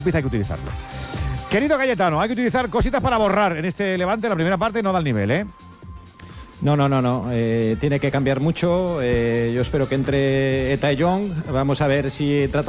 hay que utilizarlo. Querido Cayetano, hay que utilizar cositas para borrar en este Levante. La primera parte no da el nivel, ¿eh? No. Tiene que cambiar mucho. Yo espero que entre Eta y Young. Vamos a ver si tratan